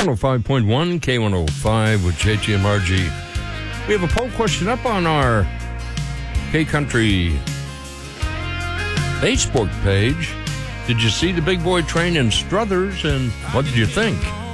105.1 K105 with JT and Margie. We have a poll question up on our K-Country Facebook page. Did you see the big boy train in Struthers, and what did you think?